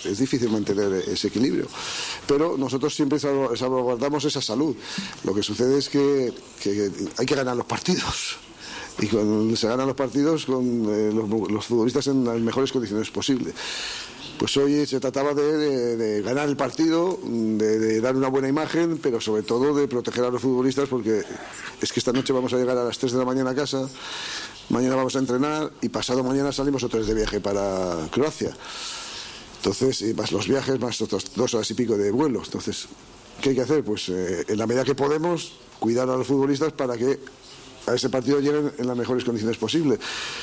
es difícil mantener ese equilibrio. Pero nosotros siempre salvaguardamos esa salud. Lo que sucede es que hay que ganar los partidos. Y cuando se ganan los partidos con los futbolistas en las mejores condiciones posibles. Pues hoy se trataba de ganar el partido, de dar una buena imagen, pero sobre todo de proteger a los futbolistas, porque es que esta noche vamos a llegar a las 3 de la mañana a casa, mañana vamos a entrenar y pasado mañana salimos otra vez de viaje para Croacia. Entonces, más los viajes, más otras 2 horas y pico de vuelo. Entonces, ¿qué hay que hacer? Pues en la medida que podemos, cuidar a los futbolistas para que a ese partido lleguen en las mejores condiciones posibles.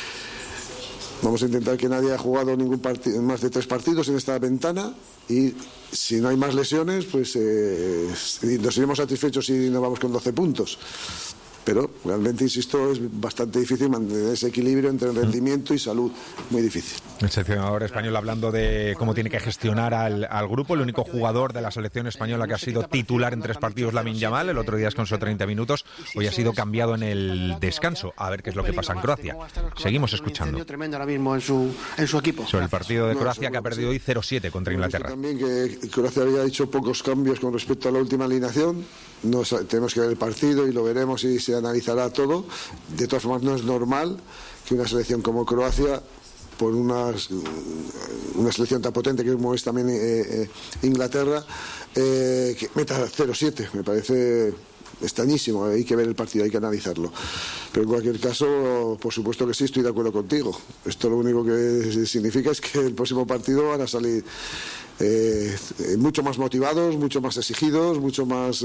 Vamos a intentar que nadie haya jugado más de 3 partidos en esta ventana y si no hay más lesiones, pues nos iremos satisfechos si nos vamos con 12 puntos. Pero realmente, insisto, es bastante difícil mantener ese equilibrio entre rendimiento y salud. Muy difícil. El seleccionador español hablando de cómo tiene que gestionar al grupo. El único jugador de la selección española que ha sido titular en 3 partidos, Lamine Yamal. El otro día descansó 30 minutos. Hoy ha sido cambiado en el descanso. A ver qué es lo que pasa en Croacia. Seguimos escuchando. Tremendo ahora mismo en su equipo. Sobre el partido de Croacia que ha perdido hoy 0-7 contra Inglaterra. También que Croacia había hecho pocos cambios con respecto a la última alineación. Tenemos que ver el partido y lo veremos y se analizará todo. De todas formas, no es normal que una selección como Croacia, por una selección tan potente como es también Inglaterra, que meta 0-7. Me parece extrañísimo. Hay que ver el partido, hay que analizarlo. Pero en cualquier caso, por supuesto que sí, estoy de acuerdo contigo. Esto lo único que significa es que el próximo partido van a salir mucho más motivados, mucho más exigidos, mucho más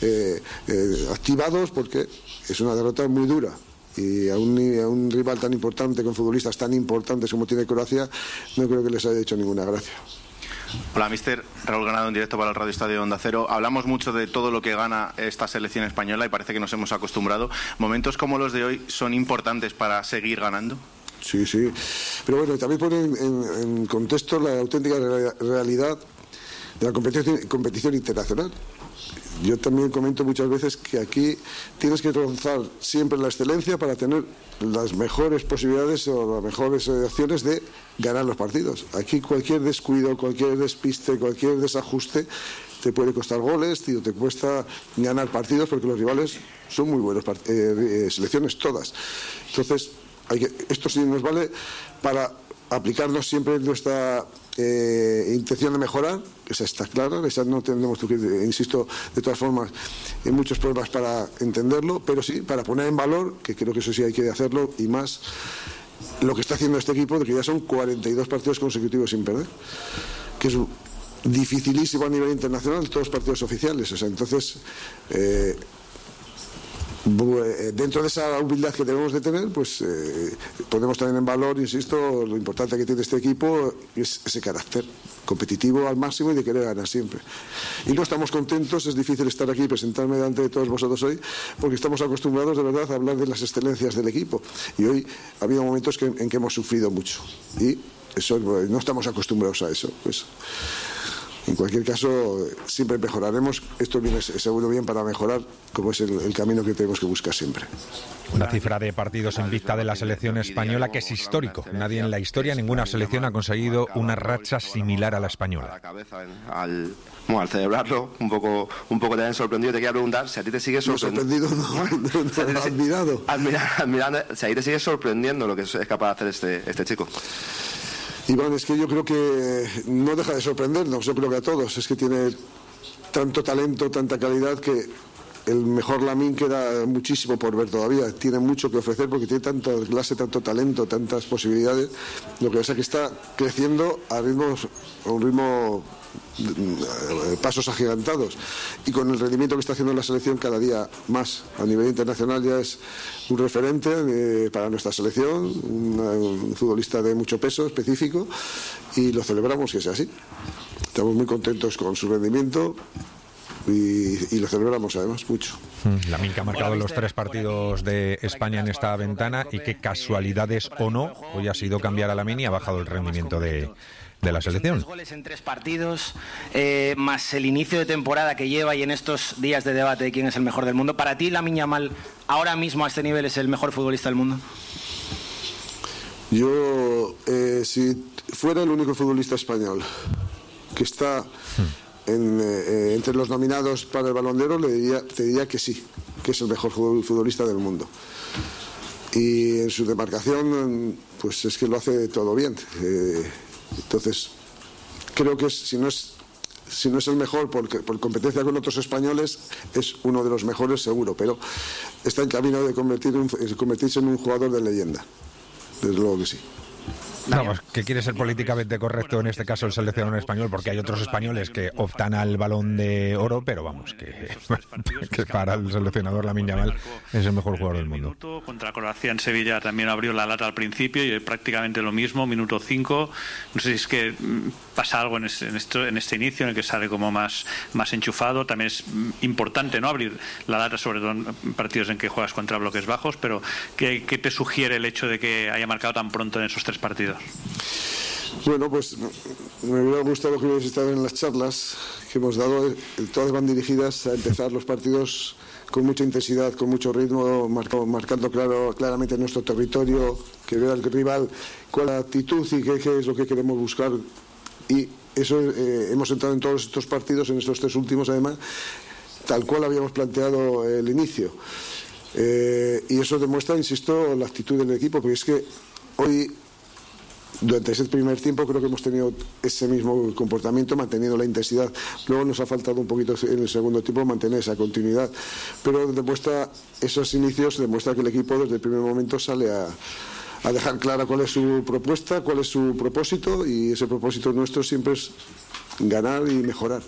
activados, porque es una derrota muy dura. Y a un rival tan importante, con futbolistas tan importantes como tiene Croacia, no creo que les haya hecho ninguna gracia. Hola, mister. Raúl Granado, en directo para el Radio Estadio Onda Cero. Hablamos mucho de todo lo que gana esta selección española y parece que nos hemos acostumbrado. ¿Momentos como los de hoy son importantes para seguir ganando? Sí, sí. Pero bueno, también pone en contexto la auténtica realidad de la competición internacional. Yo también comento muchas veces que aquí tienes que rozar siempre la excelencia para tener las mejores posibilidades o las mejores opciones de ganar los partidos. Aquí cualquier descuido, cualquier despiste, cualquier desajuste te puede costar goles, tío, te cuesta ganar partidos porque los rivales son muy buenos, selecciones todas. Entonces, esto sí nos vale para aplicarnos siempre nuestra intención de mejorar, que esa está clara, esa no tendremos que, insisto, de todas formas, hay muchos problemas para entenderlo, pero sí para poner en valor, que creo que eso sí hay que hacerlo, y más lo que está haciendo este equipo, de que ya son 42 partidos consecutivos sin perder, que es dificilísimo a nivel internacional, todos los partidos oficiales. O sea, entonces, dentro de esa humildad que debemos de tener, pues podemos tener en valor, insisto, lo importante que tiene este equipo es ese carácter competitivo al máximo y de querer ganar siempre. Y no estamos contentos, es difícil estar aquí y presentarme delante de todos vosotros hoy, porque estamos acostumbrados de verdad a hablar de las excelencias del equipo. Y hoy ha habido momentos en que hemos sufrido mucho. Y eso no estamos acostumbrados a eso. Pues, en cualquier caso, siempre mejoraremos. Esto viene seguro bien para mejorar, como es el camino que tenemos que buscar siempre. Una cifra de partidos invicta de la selección española que es histórico. Nadie en la historia, ninguna selección ha conseguido una racha similar a la española. Al celebrarlo, un poco también sorprendido. Te quería preguntar si a ti te sigue sorprendiendo. Admirado. Admirando, si a ti te sigue sorprendiendo lo que es capaz de hacer este chico. Iván, es que yo creo que no deja de sorprendernos, yo creo que a todos. Es que tiene tanto talento, tanta calidad, que el mejor Lamine queda muchísimo por ver todavía. Tiene mucho que ofrecer porque tiene tanta clase, tanto talento, tantas posibilidades. Lo que pasa es que está creciendo a un ritmo pasos agigantados, y con el rendimiento que está haciendo la selección cada día más a nivel internacional ya es un referente para nuestra selección, un futbolista de mucho peso específico, y lo celebramos que sea así. Estamos muy contentos con su rendimiento y lo celebramos además mucho. Lamine, que ha marcado los 3 partidos de España en esta ventana, y que casualidades o no, hoy ha sido cambiar a Lamine y ha bajado el rendimiento de la selección. 2 goles en 3 partidos, más el inicio de temporada que lleva, y en estos días de debate de quién es el mejor del mundo. ¿Para ti Lamine Yamal ahora mismo a este nivel es el mejor futbolista del mundo? Yo, si fuera el único futbolista español que está entre los nominados para el Balón de Oro, te diría que sí, que es el mejor futbolista del mundo. Y en su demarcación, pues es que lo hace todo bien. Entonces, creo que si no es el mejor por competencia con otros españoles, es uno de los mejores seguro, pero está en camino de convertirse en un jugador de leyenda. Desde luego que sí. Vamos, que quiere ser políticamente correcto en este caso el seleccionador español, porque hay otros españoles que optan al Balón de Oro, pero vamos, que para el seleccionador Lamine Yamal es el mejor jugador del mundo. Contra Croacia en Sevilla también abrió la lata al principio y prácticamente lo mismo, minuto 5. No sé si es que pasa algo en este inicio en el que sale como más enchufado. También es importante, ¿no?, abrir la lata, sobre todo en partidos en que juegas contra bloques bajos, pero ¿qué te sugiere el hecho de que haya marcado tan pronto en esos 3 partidos? Bueno, pues me hubiera gustado que hubiese estado en las charlas que hemos dado. Todas van dirigidas a empezar los partidos con mucha intensidad, con mucho ritmo, marcando claramente nuestro territorio, que vea al rival cuál es la actitud y qué es lo que queremos buscar. Y eso hemos entrado en todos estos partidos, en estos 3 últimos además, tal cual habíamos planteado el inicio. Y eso demuestra, insisto, la actitud del equipo, porque es que hoy, durante ese primer tiempo, creo que hemos tenido ese mismo comportamiento, manteniendo la intensidad. Luego nos ha faltado un poquito en el segundo tiempo mantener esa continuidad, pero demuestra esos inicios, demuestra que el equipo desde el primer momento sale a dejar clara cuál es su propuesta, cuál es su propósito, y ese propósito nuestro siempre es ganar y mejorar.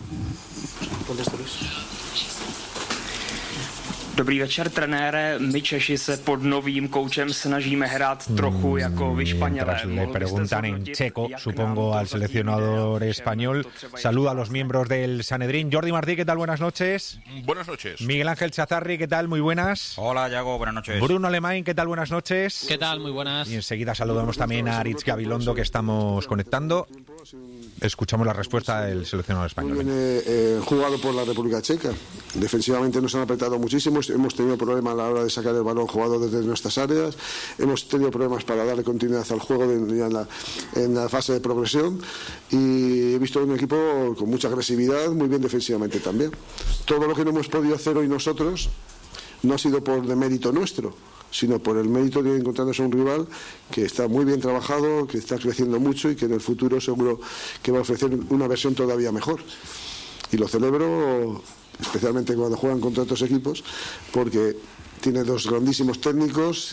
Dobrý večer, trenére. My Češi se pod novým koučem snažíme hrát trochu jako vy Španělé. Le preguntan en checo, supongo, al seleccionador español. Saluda a los miembros del Sanedrín. Jordi Martí, ¿qué tal? Buenas noches. Buenas noches. Miguel Ángel Chazarri, ¿qué tal? Muy buenas. Hola, Yago, buenas noches. Bruno Alemán, ¿qué tal? Buenas noches. ¿Qué tal? Muy buenas. Y enseguida saludamos también a Aritz Gabilondo, que estamos conectando. Escuchamos la respuesta del seleccionador español. Muy bien, jugado por la República Checa. Defensivamente nos han apretado muchísimo. Hemos tenido problemas a la hora de sacar el balón jugado desde nuestras áreas. Hemos tenido problemas para darle continuidad al juego en la fase de progresión. Y he visto un equipo con mucha agresividad, muy bien defensivamente también. Todo lo que no hemos podido hacer hoy nosotros no ha sido por demérito nuestro, sino por el mérito de encontrarnos a un rival que está muy bien trabajado, que está creciendo mucho y que en el futuro seguro que va a ofrecer una versión todavía mejor. Y lo celebro especialmente cuando juegan contra otros equipos, porque tiene 2 grandísimos técnicos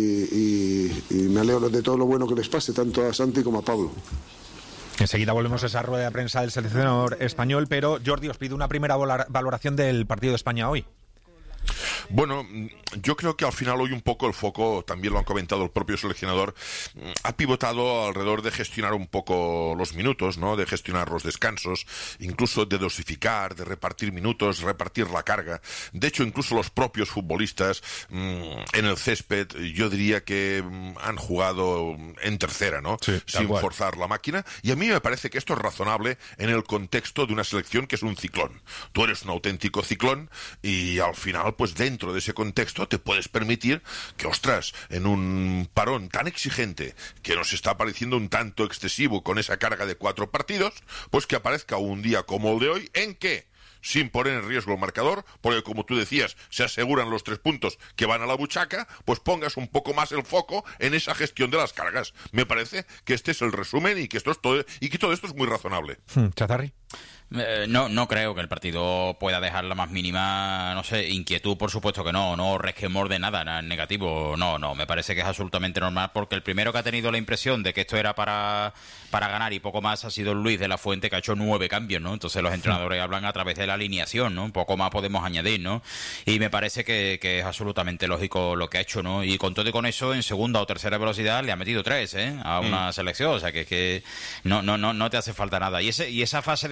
y me alegro de todo lo bueno que les pase, tanto a Santi como a Pablo. Enseguida volvemos a esa rueda de prensa del seleccionador español, pero Jordi, os pido una primera valoración del partido de España hoy. Bueno, yo creo que al final hoy un poco el foco, también lo han comentado el propio seleccionador, ha pivotado alrededor de gestionar un poco los minutos, ¿no? De gestionar los descansos, incluso de dosificar, de repartir minutos, repartir la carga. De hecho, incluso los propios futbolistas en el césped, yo diría que han jugado en tercera, ¿no? Sí, sin forzar la máquina. Y a mí me parece que esto es razonable en el contexto de una selección que es un ciclón. Tú eres un auténtico ciclón y al final, pues dentro de ese contexto te puedes permitir que, ostras, en un parón tan exigente que nos está pareciendo un tanto excesivo con esa carga de 4 partidos, pues que aparezca un día como el de hoy en que, sin poner en riesgo el marcador, porque como tú decías, se aseguran los 3 puntos que van a la buchaca, pues pongas un poco más el foco en esa gestión de las cargas. Me parece que este es el resumen y que esto es todo, y que todo esto es muy razonable. Chazarri. No creo que el partido pueda dejar la más mínima, no sé, inquietud, por supuesto que no resquemor de nada negativo, no, me parece que es absolutamente normal, porque el primero que ha tenido la impresión de que esto era para ganar y poco más ha sido Luis de la Fuente, que ha hecho 9 cambios, ¿no? Entonces los entrenadores hablan a través de la alineación, ¿no? Un poco más podemos añadir, ¿no? Y me parece que es absolutamente lógico lo que ha hecho, ¿no? Y con todo y con eso, en segunda o tercera velocidad le ha metido 3, a una selección, o sea que no te hace falta nada. Y esa fase de sufrimiento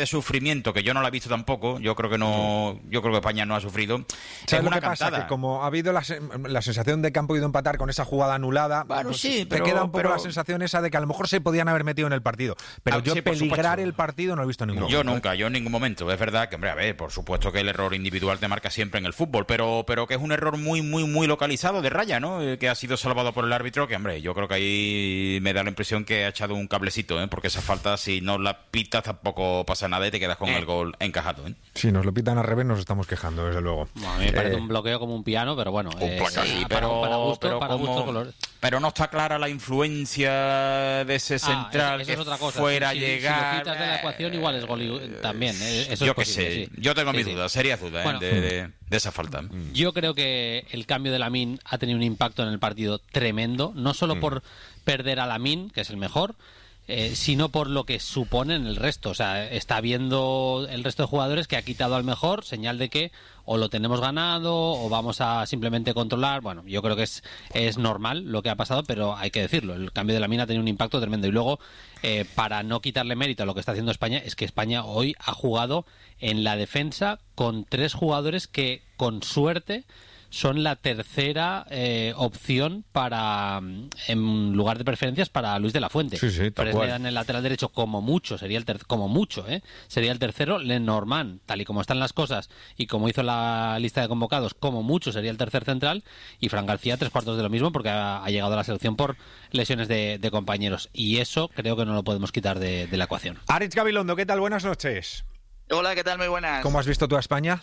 sufrimiento, que yo no la he visto tampoco, yo creo que España no ha sufrido. ¿Sabes lo que pasa? Que como ha habido la sensación de que han podido empatar con esa jugada anulada, bueno, pues sí, te queda un poco la sensación esa de que a lo mejor se podían haber metido en el partido. Pero yo peligrar el partido no lo he visto en ningún momento. Yo en ningún momento. Es verdad que, hombre, a ver, por supuesto que el error individual te marca siempre en el fútbol, pero que es un error muy, muy, muy localizado de raya, ¿no? Que ha sido salvado por el árbitro, que, hombre, yo creo que ahí me da la impresión que ha echado un cablecito, porque esa falta, si no la pitas, tampoco pasa nada y te quedas con el gol encajado, Si nos lo pitan al revés, nos estamos quejando, desde luego. Bueno, a mí me parece un bloqueo como un piano, pero bueno. Sí, para gusto color. Pero no está clara la influencia de ese central eso es otra cosa. fuera Si llegar. lo quitas de la ecuación, igual es gol también. Eso yo es posible, qué sé, sí. yo tengo mis dudas, serias dudas bueno, de esa falta. Yo creo que el cambio de Lamine ha tenido un impacto en el partido tremendo, no solo por perder a Lamine, que es el mejor, sino por lo que supone en el resto. O sea, está viendo el resto de jugadores que ha quitado al mejor, señal de que o lo tenemos ganado o vamos a simplemente controlar. Bueno, yo creo que es normal lo que ha pasado, pero hay que decirlo, el cambio de Lamine ha tenido un impacto tremendo. Y luego, para no quitarle mérito a lo que está haciendo España, es que España hoy ha jugado en la defensa con 3 jugadores que, con suerte, son la tercera opción para, en lugar de preferencias, para Luis de la Fuente. Sí, tal cual. En el lateral derecho, como mucho, sería el sería el tercero. Lenormand, tal y como están las cosas y como hizo la lista de convocados, como mucho sería el tercer central. Y Fran García, 3/4 de lo mismo, porque ha llegado a la selección por lesiones de compañeros. Y eso creo que no lo podemos quitar de la ecuación. Aritz Gabilondo, ¿qué tal? Buenas noches. Hola, ¿qué tal? Muy buenas. ¿Cómo has visto tú a España?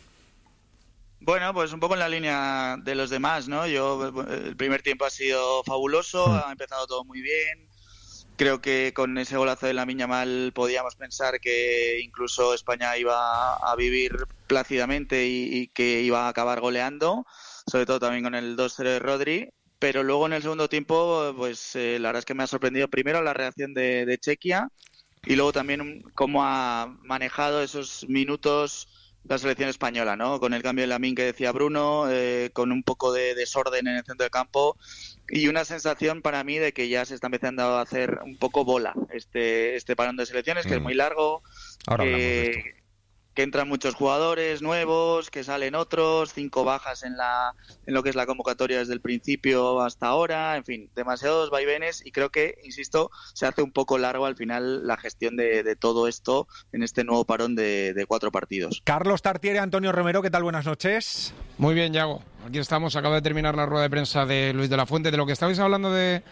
Bueno, pues un poco en la línea de los demás, ¿no? El primer tiempo ha sido fabuloso, ha empezado todo muy bien. Creo que con ese golazo de Lamine Yamal podíamos pensar que incluso España iba a vivir plácidamente y que iba a acabar goleando, sobre todo también con el 2-0 de Rodri. Pero luego en el segundo tiempo, pues la verdad es que me ha sorprendido primero la reacción de Chequia y luego también cómo ha manejado esos minutos la selección española, ¿no? Con el cambio de Lamine que decía Bruno, con un poco de desorden en el centro del campo y una sensación para mí de que ya se está empezando a hacer un poco bola este parón de selecciones, que es muy largo, Ahora hablamos de esto. Que entran muchos jugadores nuevos, que salen otros, 5 bajas en lo que es la convocatoria desde el principio hasta ahora, en fin, demasiados vaivenes y creo que, insisto, se hace un poco largo al final la gestión de todo esto en este nuevo parón de 4 partidos. Carlos Tartiere, Antonio Romero, ¿qué tal? Buenas noches. Muy bien, Yago. Aquí estamos, acaba de terminar la rueda de prensa de Luis de la Fuente. De lo que estabais hablando de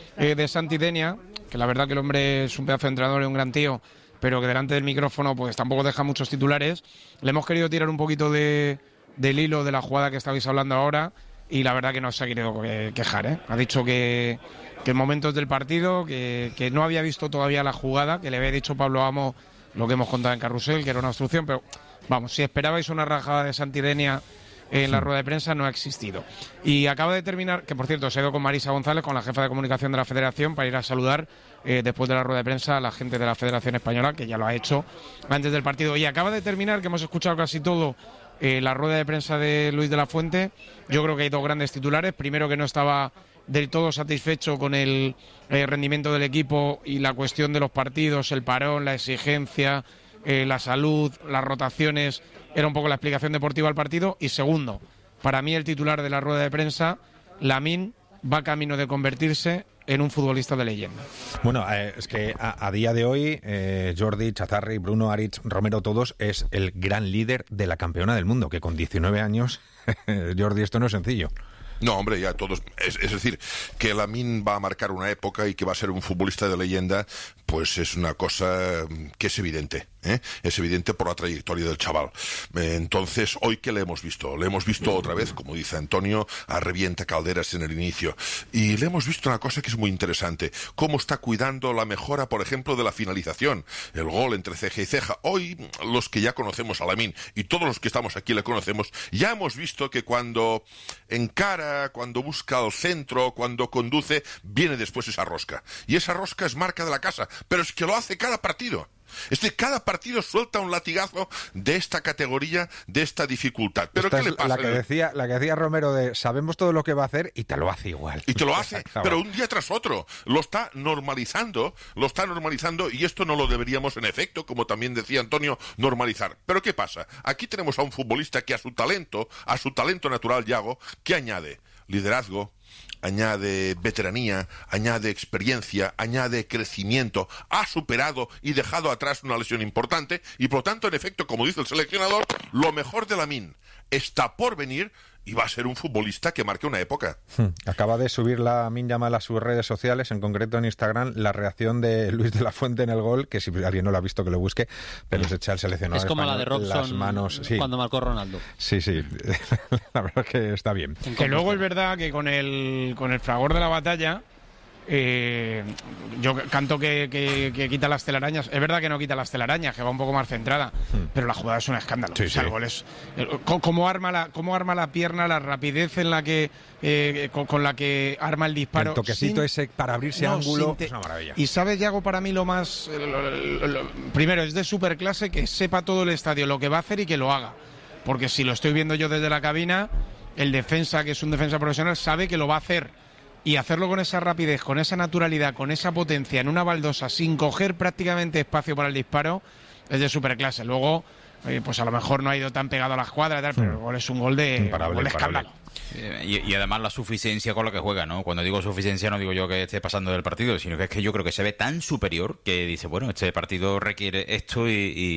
Santi Denia, que la verdad que el hombre es un pedazo de entrenador y un gran tío, pero que delante del micrófono pues tampoco deja muchos titulares. Le hemos querido tirar un poquito del hilo de la jugada que estabais hablando ahora y la verdad que no se ha querido quejar, Ha dicho que en momentos del partido, que no había visto todavía la jugada, que le había dicho Pablo Amo lo que hemos contado en Carrusel, que era una obstrucción, pero vamos, si esperabais una rajada de Santi Denia en la rueda de prensa, no ha existido. Y acaba de terminar, que por cierto se ha ido con Marisa González, con la jefa de comunicación de la Federación, para ir a saludar después de la rueda de prensa a la gente de la Federación Española, que ya lo ha hecho antes del partido. Y acaba de terminar, que hemos escuchado casi todo, la rueda de prensa de Luis de la Fuente. Yo creo que hay 2 grandes titulares. Primero, que no estaba del todo satisfecho con el rendimiento del equipo y la cuestión de los partidos, el parón, la exigencia, la salud, las rotaciones, era un poco la explicación deportiva al partido. Y segundo, para mí el titular de la rueda de prensa, Lamine va camino de convertirse en un futbolista de leyenda. Bueno, es que a día de hoy Jordi, Chazarri, Bruno, Aritz, Romero, todos, es el gran líder de la campeona del mundo, que con 19 años, Jordi, esto no es sencillo. No, hombre, ya todos... Es decir, que Lamine va a marcar una época y que va a ser un futbolista de leyenda, pues es una cosa que es evidente. Es evidente por la trayectoria del chaval. Entonces, ¿hoy qué le hemos visto? Le hemos visto otra vez, como dice Antonio, a revienta calderas en el inicio. Y le hemos visto una cosa que es muy interesante. Cómo está cuidando la mejora, por ejemplo, de la finalización. El gol entre ceja y ceja. Hoy, los que ya conocemos a Lamine, y todos los que estamos aquí le conocemos, ya hemos visto que cuando encara, cuando busca el centro, cuando conduce, viene después esa rosca. Y esa rosca es marca de la casa. Pero es que lo hace cada partido. Es decir, cada partido suelta un latigazo de esta categoría, de esta dificultad. ¿Pero esta qué le pasa? La que decía Romero de sabemos todo lo que va a hacer y te lo hace igual. Y te lo hace, pero un día tras otro. Lo está normalizando y esto no lo deberíamos, en efecto, como también decía Antonio, normalizar. ¿Pero qué pasa? Aquí tenemos a un futbolista que a su talento natural, Yago, ¿qué añade? Liderazgo, añade veteranía, añade experiencia, añade crecimiento, ha superado y dejado atrás una lesión importante y por lo tanto, en efecto, como dice el seleccionador, lo mejor de Lamine está por venir y va a ser un futbolista que marque una época. Acaba de subir Lamine Yamal a sus redes sociales, en concreto en Instagram, la reacción de Luis de la Fuente en el gol, que si alguien no lo ha visto que lo busque, pero se echa el seleccionador es como español la de Robson las manos, sí. Cuando marcó Ronaldo. Sí, la verdad es que está bien. Que luego es verdad que con el fragor de la batalla, yo canto que quita las telarañas. Es verdad que no quita las telarañas, que va un poco más centrada, pero la jugada es un escándalo. Sí, o sea, sí. el gol es cómo arma la pierna, la rapidez en la que con la que arma el disparo. El toquecito ese para abrirse ángulo es una maravilla. Y sabes, Yago, para mí lo más primero es de superclase que sepa todo el estadio lo que va a hacer y que lo haga, porque si lo estoy viendo yo desde la cabina, el defensa, que es un defensa profesional, sabe que lo va a hacer. Y hacerlo con esa rapidez, con esa naturalidad, con esa potencia en una baldosa, sin coger prácticamente espacio para el disparo, es de superclase. Luego, pues a lo mejor no ha ido tan pegado a la escuadra, pero el gol es un gol de escándalo. Y además la suficiencia con la que juega, ¿no? Cuando digo suficiencia no digo yo que esté pasando del partido, sino que es que yo creo que se ve tan superior que dice, bueno, este partido requiere esto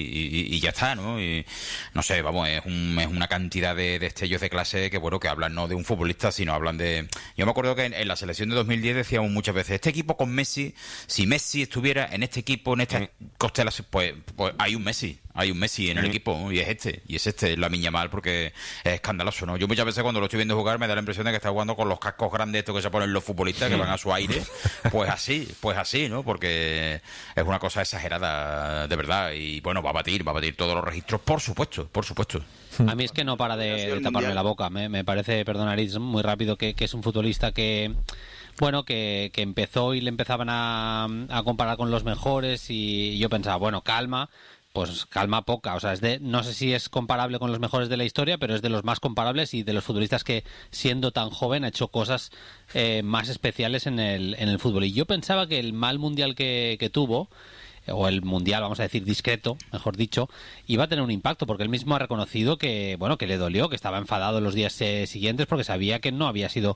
y ya está, ¿no? Y no sé, vamos, es una cantidad de destellos de clase que, bueno, que hablan no de un futbolista, sino hablan de... Yo me acuerdo que en la selección de 2010 decíamos muchas veces, este equipo con Messi, si Messi estuviera en este equipo, en esta constelación, pues hay un Messi en el equipo, y es este, Lamine Yamal, porque es escandaloso, ¿no? Yo muchas veces cuando lo estoy viendo jugar me da la impresión de que está jugando con los cascos grandes estos que se ponen los futbolistas que van a su aire, pues así, ¿no? Porque es una cosa exagerada, de verdad, y bueno, va a batir todos los registros, por supuesto. A mí es que no para de taparme la boca, me parece, perdonaréis muy rápido, que es un futbolista que... Bueno, que empezó y le empezaban a comparar con los mejores y yo pensaba, bueno, calma, pues calma poca, o sea, no sé si es comparable con los mejores de la historia, pero es de los más comparables y de los futbolistas que, siendo tan joven, ha hecho cosas más especiales en el fútbol. Y yo pensaba que el mal mundial que tuvo, o el mundial, vamos a decir, discreto, mejor dicho, iba a tener un impacto, porque él mismo ha reconocido que, bueno, que le dolió, que estaba enfadado los días siguientes porque sabía que no había sido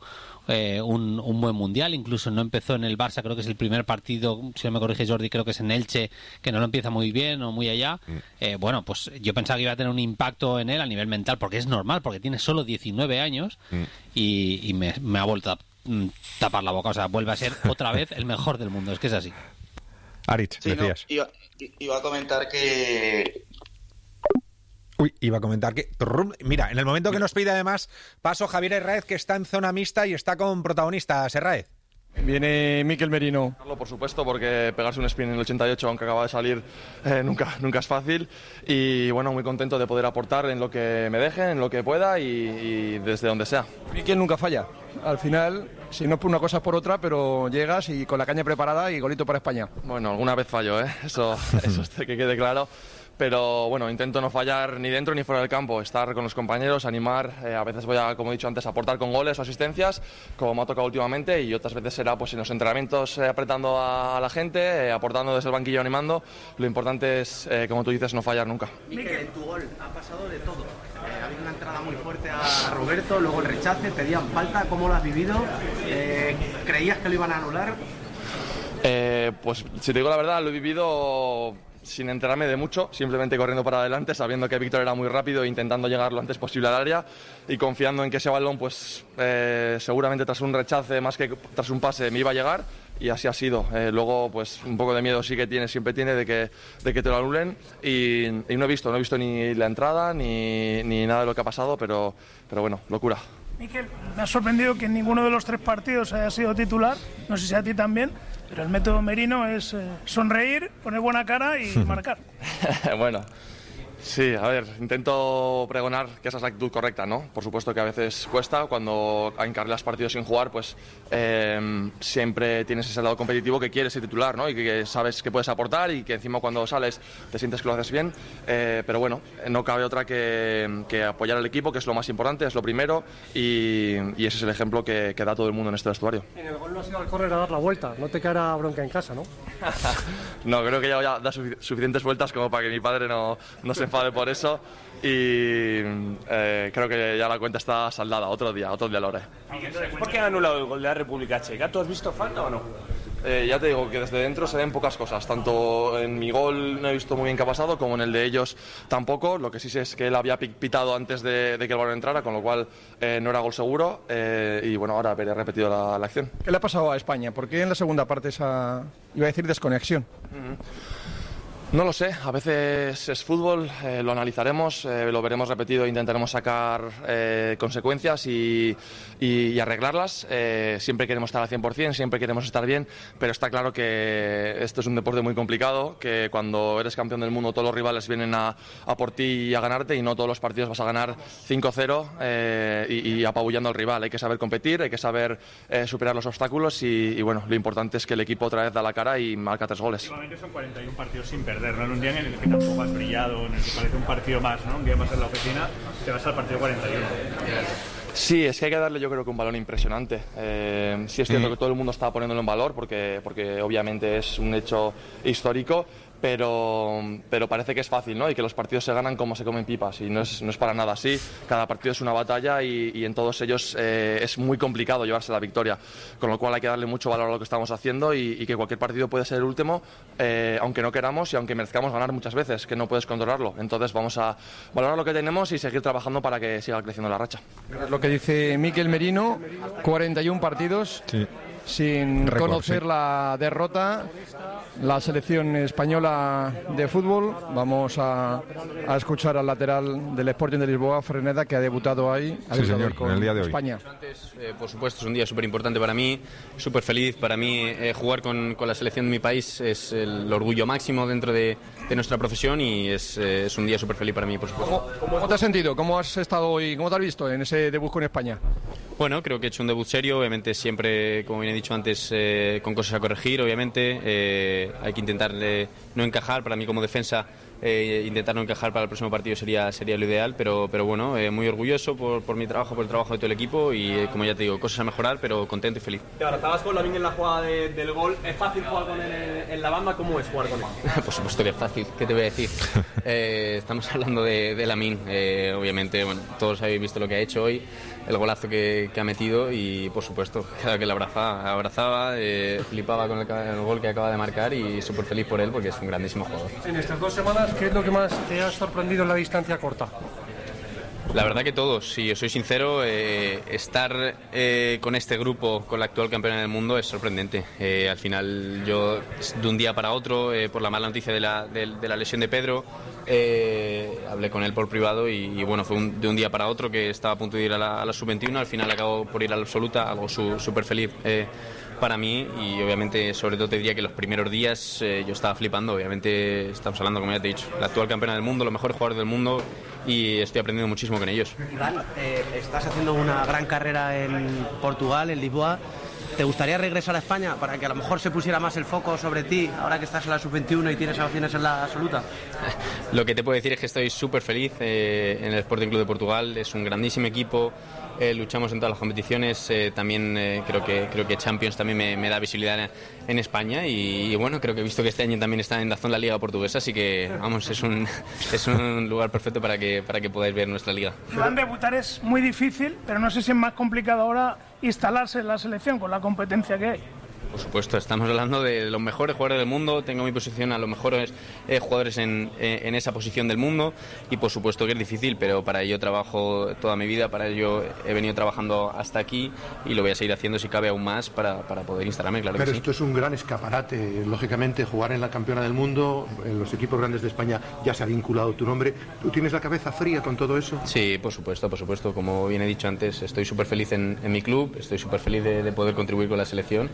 un buen mundial. Incluso no empezó en el Barça, creo que es el primer partido, si no me corrige Jordi, creo que es en Elche, que no lo empieza muy bien o muy allá. Bueno, pues yo pensaba que iba a tener un impacto en él a nivel mental, porque es normal, porque tiene solo 19 años y me ha vuelto a tapar la boca, o sea, vuelve a ser otra vez el mejor del mundo, es que es así. Aritz, sí, decías. No, iba a comentar que... Mira, en el momento que nos pide además paso Javier Herráez, que está en zona mixta y está con protagonistas. Herráez. Viene Mikel Merino. Por supuesto, porque pegarse un sprint en el 88, aunque acaba de salir, nunca es fácil. Y bueno, muy contento de poder aportar en lo que me dejen, en lo que pueda y desde donde sea. Mikel nunca falla. Al final, si no es por una cosa es por otra, pero llegas y con la caña preparada y golito para España. Bueno, alguna vez fallo, eso que quede claro. Pero bueno, intento no fallar ni dentro ni fuera del campo, estar con los compañeros, animar, a veces voy a, como he dicho antes, aportar con goles o asistencias, como me ha tocado últimamente, y otras veces será pues en los entrenamientos apretando a la gente, aportando desde el banquillo, animando. Lo importante es, como tú dices, no fallar nunca. Mikel, en tu gol ha pasado de todo. Ha habido una entrada muy fuerte a Roberto, luego el rechace, pedían falta. ¿Cómo lo has vivido? ¿Creías que lo iban a anular? Pues si te digo la verdad, lo he vivido sin enterarme de mucho, simplemente corriendo para adelante, sabiendo que Víctor era muy rápido e intentando llegar lo antes posible al área y confiando en que ese balón, pues seguramente tras un rechace más que tras un pase me iba a llegar, y así ha sido. Luego, pues un poco de miedo sí que siempre tiene de que te lo anulen, y no he visto ni la entrada ni nada de lo que ha pasado, pero bueno, locura. Mikel, me ha sorprendido que en ninguno de los 3 partidos haya sido titular, no sé si a ti también, pero el método Merino es sonreír, poner buena cara y marcar. Bueno, Sí, a ver, intento pregonar que esa es la actitud correcta, ¿no? Por supuesto que a veces cuesta, cuando encarrilas partidos sin jugar, pues siempre tienes ese lado competitivo que quieres ser titular, ¿no? Y que sabes que puedes aportar y que encima cuando sales te sientes que lo haces bien, pero bueno, no cabe otra que apoyar al equipo, que es lo más importante, es lo primero, y ese es el ejemplo que da todo el mundo en este vestuario. En el gol no has ido al córner a dar la vuelta, no te caerá bronca en casa, ¿no? No, creo que ya da suficientes vueltas como para que mi padre no se enfade por eso, y creo que ya la cuenta está saldada. Otro día lo haré. ¿Por qué han anulado el gol de la República Checa? ¿Tú has visto falta o no? Ya te digo que desde dentro se ven pocas cosas. Tanto en mi gol no he visto muy bien qué ha pasado, como en el de ellos tampoco. Lo que sí sé es que él había pitado antes de que el balón entrara, con lo cual no era gol seguro. Y bueno, ahora veré repetido la acción. ¿Qué le ha pasado a España? ¿Por qué en la segunda parte esa, iba a decir, desconexión? No lo sé, a veces es fútbol, lo analizaremos, lo veremos repetido e intentaremos sacar consecuencias y arreglarlas. Siempre queremos estar al 100%, siempre queremos estar bien, pero está claro que esto es un deporte muy complicado, que cuando eres campeón del mundo todos los rivales vienen a por ti y a ganarte, y no todos los partidos vas a ganar 5-0 y apabullando al rival. Hay que saber competir, hay que saber superar los obstáculos y bueno, lo importante es que el equipo otra vez da la cara y marca 3 goles. Últimamente son 41 partidos sin perder. En un día en el que tampoco has brillado, en el que parece un partido más, ¿no? Un día más en la oficina, te vas al partido 41. Sí, es que hay que darle, yo creo que un valor impresionante. Sí es cierto que todo el mundo está poniéndolo en valor porque obviamente es un hecho histórico, pero parece que es fácil, ¿no? Y que los partidos se ganan como se comen pipas, y no es para nada así. Cada partido es una batalla y en todos ellos es muy complicado llevarse la victoria, con lo cual hay que darle mucho valor a lo que estamos haciendo y que cualquier partido puede ser el último, aunque no queramos y aunque merezcamos ganar muchas veces, que no puedes controlarlo. Entonces vamos a valorar lo que tenemos y seguir trabajando para que siga creciendo la racha. Es lo que dice Mikel Merino, 41 partidos. Sí. Sin récord, conocer la derrota, la selección española de fútbol. Vamos a escuchar al lateral del Sporting de Lisboa, Freneda, que ha debutado ahí. Sí, señor, con el día de España. Por supuesto, es un día súper importante para mí, súper feliz. Para mí, jugar con la selección de mi país es el orgullo máximo dentro de nuestra profesión, y es un día súper feliz para mí, por supuesto. ¿Cómo te has sentido? ¿Cómo has estado hoy? ¿Cómo te has visto en ese debut con España? Bueno, creo que he hecho un debut serio, obviamente siempre, como bien he dicho antes, con cosas a corregir, obviamente. Hay que intentar no encajar. Para mí como defensa, intentar no encajar para el próximo partido sería lo ideal, pero bueno, muy orgulloso por mi trabajo, por el trabajo de todo el equipo, y como ya te digo, cosas a mejorar, pero contento y feliz. Te abrazabas con Lamine en la jugada del gol. ¿Es fácil jugar con él en la banda? ¿Cómo es jugar con él? Por supuesto que es fácil, ¿qué te voy a decir? Estamos hablando de Lamine, obviamente, bueno, todos habéis visto lo que ha hecho hoy, el golazo que ha metido, y por supuesto, cada que la abrazaba, flipaba con el gol que acaba de marcar, y súper feliz por él porque es un grandísimo jugador. En estas 2 semanas, ¿qué es lo que más te ha sorprendido en la distancia corta? La verdad que todos, si yo soy sincero, estar con este grupo, con la actual campeona del mundo, es sorprendente. Al final yo, de un día para otro, por la mala noticia de la lesión de Pedro, hablé con él por privado y bueno, fue de un día para otro, que estaba a punto de ir a la sub-21, al final acabó por ir a la absoluta, algo súper feliz para mí, y obviamente sobre todo te diría que los primeros días yo estaba flipando. Obviamente estamos hablando, como ya te he dicho, la actual campeona del mundo, los mejores jugadores del mundo, y estoy aprendiendo muchísimo con ellos. Iván, estás haciendo una gran carrera en Portugal, en Lisboa. ¿Te gustaría regresar a España para que a lo mejor se pusiera más el foco sobre ti ahora que estás en la sub-21 y tienes opciones en la absoluta? Lo que te puedo decir es que estoy súper feliz en el Sporting Club de Portugal. Es un grandísimo equipo, luchamos en todas las competiciones, también creo que Champions también me da visibilidad en España, y bueno, creo que he visto que este año también está en DAZN la Liga Portuguesa, así que vamos, es un lugar perfecto para que podáis ver nuestra liga. Iván, debutar es muy difícil, pero no sé si es más complicado ahora instalarse en la selección con la competencia que hay. Por supuesto, estamos hablando de los mejores jugadores del mundo. Tengo a mi posición a los mejores jugadores en esa posición del mundo, y por supuesto que es difícil, pero para ello trabajo toda mi vida, para ello he venido trabajando hasta aquí, y lo voy a seguir haciendo si cabe aún más para poder instalarme, claro. Pero que esto sí. Es un gran escaparate, lógicamente, jugar en la campeona del mundo, en los equipos grandes de España ya se ha vinculado tu nombre. ¿Tú tienes la cabeza fría con todo eso? Sí, por supuesto, como bien he dicho antes, estoy súper feliz en mi club, estoy súper feliz de poder contribuir con la selección,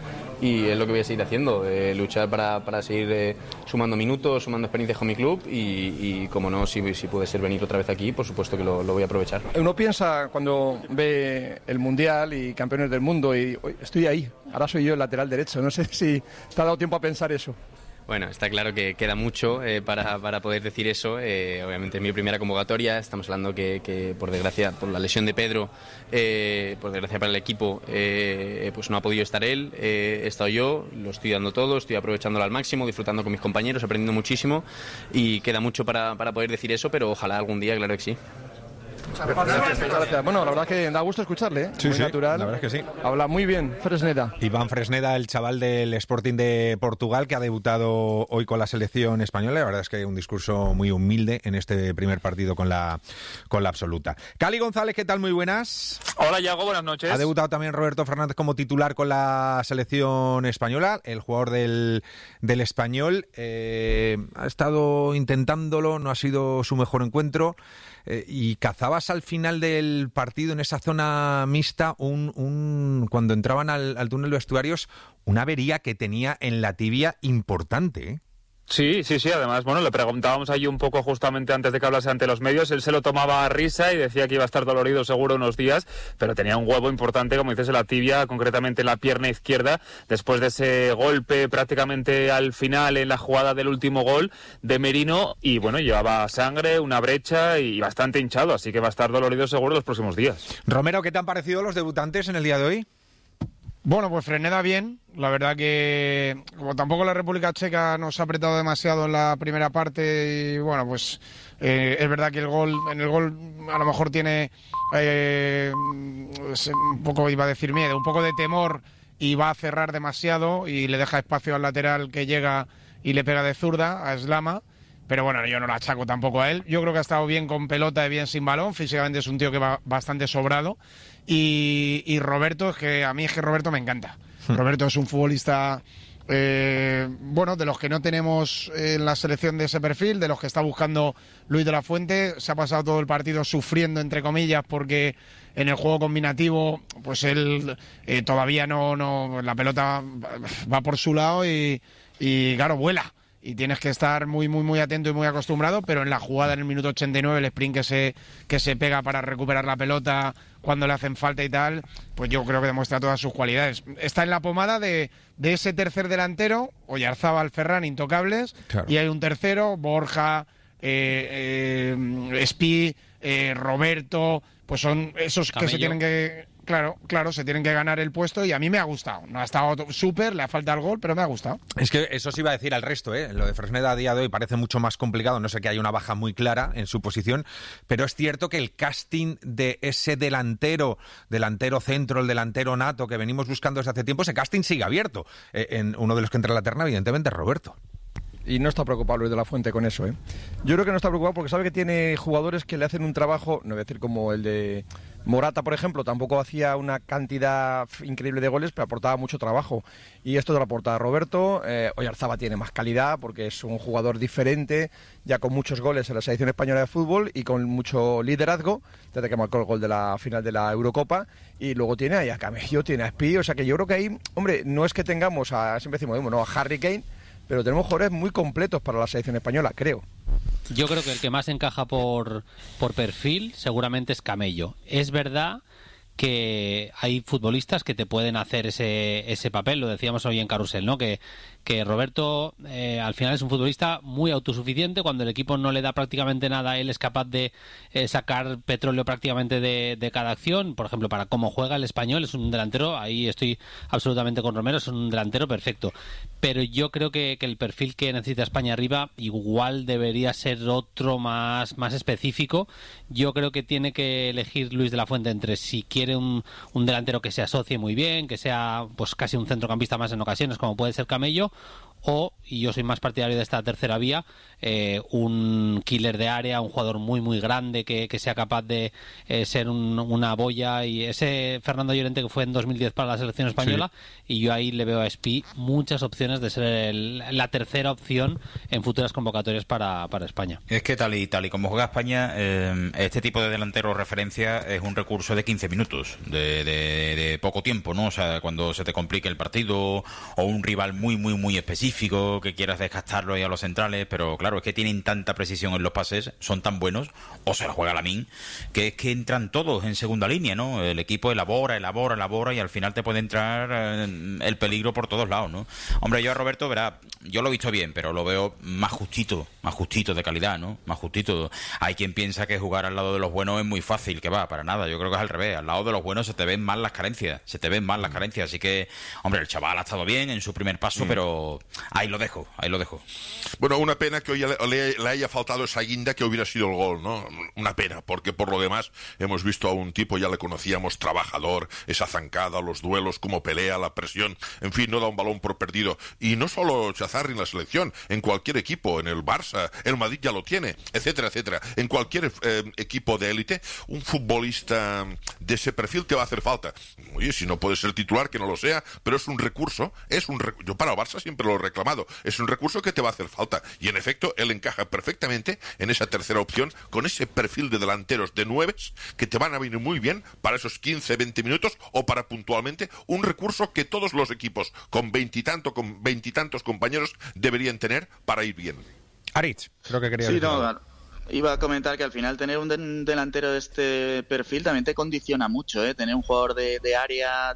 y es lo que voy a seguir haciendo, luchar para seguir sumando minutos, sumando experiencias con mi club y como no, si puede ser venir otra vez aquí, por supuesto que lo voy a aprovechar. Uno piensa cuando ve el Mundial y campeones del mundo y estoy ahí, ahora soy yo el lateral derecho, no sé si te ha dado tiempo a pensar eso. Bueno, está claro que queda mucho para poder decir eso. Obviamente es mi primera convocatoria. Estamos hablando que por desgracia, por la lesión de Pedro, por desgracia para el equipo, pues no ha podido estar él. He estado yo, lo estoy dando todo, estoy aprovechándolo al máximo, disfrutando con mis compañeros, aprendiendo muchísimo y queda mucho para poder decir eso, pero ojalá algún día, claro que sí. Gracias. Bueno, la verdad es que da gusto escucharle, ¿eh? Sí, muy sí, natural. la verdad es que sí. Habla muy bien, Fresneda. Iván Fresneda, el chaval del Sporting de Portugal, que ha debutado hoy con la selección española. La verdad es que un discurso muy humilde en este primer partido con la absoluta. Cali González, ¿qué tal? Muy buenas. Hola, Iago, buenas noches. Ha debutado también Roberto Fernández como titular con la selección española, el jugador del Español. Ha estado intentándolo, no ha sido su mejor encuentro. Y cazabas al final del partido en esa zona mixta cuando entraban al túnel de vestuarios una avería que tenía en la tibia importante, ¿eh? Sí, además, bueno, le preguntábamos allí un poco justamente antes de que hablase ante los medios, él se lo tomaba a risa y decía que iba a estar dolorido seguro unos días, pero tenía un huevo importante, como dices, en la tibia, concretamente en la pierna izquierda, después de ese golpe prácticamente al final en la jugada del último gol de Merino, y bueno, llevaba sangre, una brecha y bastante hinchado, así que va a estar dolorido seguro los próximos días. Romero, ¿qué te han parecido los debutantes en el día de hoy? Bueno, pues Fresneda bien. La verdad que como tampoco la República Checa nos ha apretado demasiado en la primera parte y bueno, pues es verdad que en el gol a lo mejor tiene un poco, iba a decir miedo, un poco de temor y va a cerrar demasiado y le deja espacio al lateral que llega y le pega de zurda a Slama. Pero bueno, yo no lo achaco tampoco a él. Yo creo que ha estado bien con pelota y bien sin balón. Físicamente es un tío que va bastante sobrado. Y Roberto, a mí Roberto me encanta. Roberto es un futbolista, bueno, de los que no tenemos en la selección de ese perfil, de los que está buscando Luis de la Fuente. Se ha pasado todo el partido sufriendo, entre comillas, porque en el juego combinativo, pues él todavía no, la pelota va por su lado y claro, vuela. Y tienes que estar muy, muy, muy atento y muy acostumbrado, pero en la jugada en el minuto 89, el sprint que se pega para recuperar la pelota cuando le hacen falta y tal, pues yo creo que demuestra todas sus cualidades. Está en la pomada de ese tercer delantero, Oyarzábal, Ferran, intocables, claro. Y hay un tercero, Borja, Espí, Roberto, pues son esos Camello. Que se tienen que... Claro, se tienen que ganar el puesto y a mí me ha gustado. No ha estado súper, le ha faltado el gol, pero me ha gustado. Es que eso se iba a decir al resto, ¿eh? Lo de Fresneda a día de hoy parece mucho más complicado. No sé que hay una baja muy clara en su posición, pero es cierto que el casting de ese delantero centro, el delantero nato que venimos buscando desde hace tiempo, ese casting sigue abierto. En uno de los que entra en la terna, evidentemente, es Roberto. Y no está preocupado Luis de la Fuente con eso, ¿eh? Yo creo que no está preocupado porque sabe que tiene jugadores que le hacen un trabajo, no voy a decir como el de Morata, por ejemplo, tampoco hacía una cantidad increíble de goles, pero aportaba mucho trabajo. Y esto te lo aporta Roberto. Oyarzábal tiene más calidad porque es un jugador diferente, ya con muchos goles en la selección española de fútbol y con mucho liderazgo, desde que marcó el gol de la final de la Eurocopa. Y luego tiene ahí a Camello, tiene a Espí, o sea que yo creo que ahí, hombre, no es que tengamos siempre decimos, no, a Harry Kane, pero tenemos jugadores muy completos para la selección española, creo. Yo creo que el que más encaja por perfil seguramente es Camello. Es verdad que hay futbolistas que te pueden hacer ese papel, lo decíamos hoy en Carrusel, ¿no? Que Roberto al final es un futbolista muy autosuficiente. Cuando el equipo no le da prácticamente nada, él es capaz de sacar petróleo prácticamente de cada acción. Por ejemplo, para cómo juega el Español, es un delantero, ahí estoy absolutamente con Romero, es un delantero perfecto. Pero yo creo que el perfil que necesita España arriba igual debería ser otro más específico. Yo creo que tiene que elegir Luis de la Fuente entre si quiere un delantero que se asocie muy bien, que sea pues casi un centrocampista más en ocasiones, como puede ser Camello, y yo soy más partidario de esta tercera vía, un killer de área, un jugador muy muy grande que sea capaz de ser una boya, y ese Fernando Llorente que fue en 2010 para la selección española, y yo ahí le veo a Espi muchas opciones de ser la tercera opción en futuras convocatorias para España. Es que tal y como juega España, este tipo de delantero referencia es un recurso de 15 minutos, de poco tiempo, ¿no? O sea, cuando se te complique el partido o un rival muy muy muy específico que quieras desgastarlo ahí a los centrales, pero claro, es que tienen tanta precisión en los pases, son tan buenos, o se la juega Lamine, que es que entran todos en segunda línea, ¿no? El equipo elabora y al final te puede entrar el peligro por todos lados, ¿no? Hombre, yo a Roberto, verá, yo lo he visto bien, pero lo veo más justito de calidad, ¿no? Más justito. Hay quien piensa que jugar al lado de los buenos es muy fácil, que va, para nada, yo creo que es al revés, al lado de los buenos se te ven más las carencias, así que, hombre, el chaval ha estado bien en su primer paso, pero ahí lo dejo. Bueno, una pena que hoy le haya faltado esa guinda que hubiera sido el gol, ¿no? Una pena, porque por lo demás hemos visto a un tipo, ya le conocíamos, trabajador, esa zancada, los duelos, cómo pelea, la presión, en fin, no da un balón por perdido. Y no solo Chazarri en la selección, en cualquier equipo, en el Barça, el Madrid ya lo tiene, etcétera, etcétera. En cualquier equipo de élite, un futbolista de ese perfil te va a hacer falta. Oye, si no puede ser titular, que no lo sea, pero es un recurso, yo para el Barça siempre lo he reclamado, es un recurso que te va a hacer falta, y en efecto él encaja perfectamente en esa tercera opción, con ese perfil de delanteros de nueves que te van a venir muy bien para esos 15-20 minutos o para puntualmente un recurso que todos los equipos con veintitantos compañeros deberían tener para ir bien. Aritz, creo que quería decir. Iba a comentar que al final tener un delantero de este perfil también te condiciona mucho, ¿eh? Tener un jugador de área,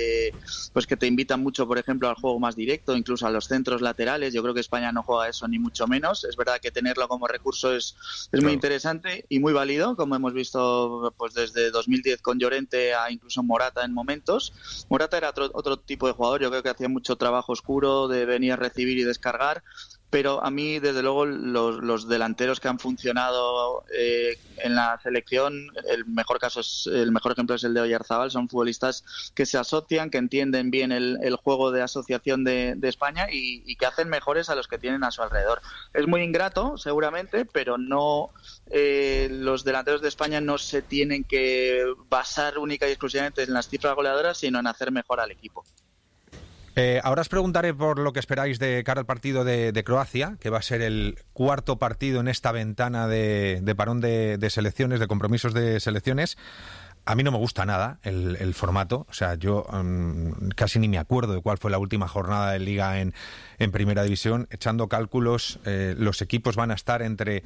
pues que te invita mucho, por ejemplo, al juego más directo, incluso a los centros laterales. Yo creo que España no juega eso ni mucho menos. Es verdad que tenerlo como recurso es muy interesante y muy válido, como hemos visto pues desde 2010 con Llorente a incluso Morata en momentos. Morata era otro tipo de jugador, yo creo que hacía mucho trabajo oscuro de venir a recibir y descargar. Pero a mí, desde luego, los delanteros que han funcionado en la selección, el mejor ejemplo es el de Oyarzabal. Son futbolistas que se asocian, que entienden bien el juego de asociación de España y que hacen mejores a los que tienen a su alrededor. Es muy ingrato, seguramente, pero no los delanteros de España no se tienen que basar única y exclusivamente en las cifras goleadoras, sino en hacer mejor al equipo. Ahora os preguntaré por lo que esperáis de cara al partido de Croacia, que va a ser el cuarto partido en esta ventana de parón de selecciones, de compromisos de selecciones. A mí no me gusta nada el formato, o sea, yo casi ni me acuerdo de cuál fue la última jornada de Liga en Primera División. Echando cálculos, los equipos van a estar entre